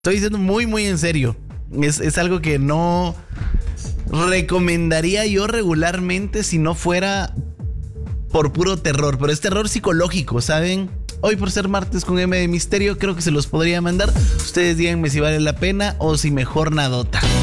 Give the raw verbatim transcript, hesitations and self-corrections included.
Estoy diciendo muy, muy en serio. Es, es algo que no recomendaría yo regularmente si no fuera por puro terror. Pero es terror psicológico, ¿saben? Hoy, por ser martes con M de Misterio, creo que se los podría mandar. Ustedes díganme si vale la pena o si mejor nadota.